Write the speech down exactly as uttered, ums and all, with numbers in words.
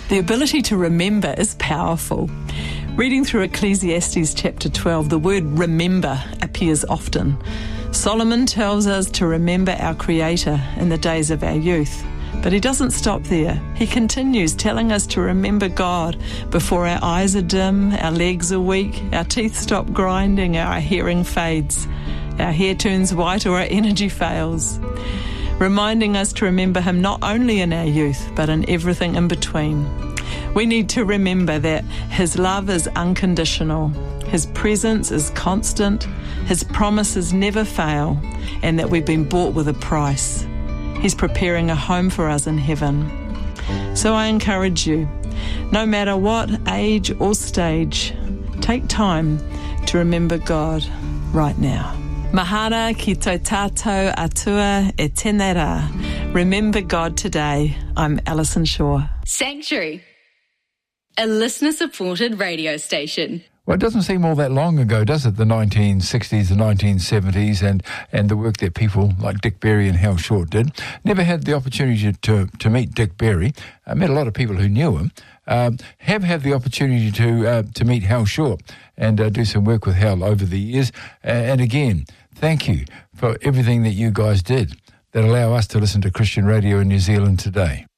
The ability to remember is powerful. Reading through Ecclesiastes chapter twelve, the word remember appears often. Solomon tells us to remember our Creator in the days of our youth. But he doesn't stop there. He continues telling us to remember God before our eyes are dim, our legs are weak, our teeth stop grinding, our hearing fades, our hair turns white or our energy fails. Reminding us to remember him not only in our youth, but in everything in between. We need to remember that his love is unconditional, his presence is constant, his promises never fail, and that we've been bought with a price. He's preparing a home for us in heaven. So I encourage you, no matter what age or stage, take time to remember God right now. Mahara ki tō tātou atua e tēnei rā. Remember God today. I'm Alison Shaw. Sanctuary, a listener-supported radio station. Well, it doesn't seem all that long ago, does it? The nineteen sixties, the nineteen seventies, and, and the work that people like Dick Berry and Hal Short did. Never had the opportunity to, to meet Dick Berry. I met a lot of people who knew him. Um, have had the opportunity to uh, to meet Hal Short and uh, do some work with Hal over the years. Uh, and again, thank you for everything that you guys did that allow us to listen to Christian radio in New Zealand today.